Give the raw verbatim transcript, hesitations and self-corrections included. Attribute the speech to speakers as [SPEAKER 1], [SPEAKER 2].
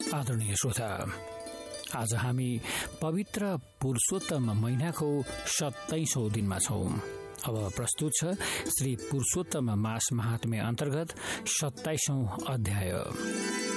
[SPEAKER 1] आदरणीय श्रोता, आज हामी पवित्र पुरुषोत्तम महिनाको सत्ताइसौं दिनमा छौं। अब प्रस्तुत छ श्री पुरुषोत्तम मास महात्म्य अन्तर्गत सत्ताइसौं अध्याय।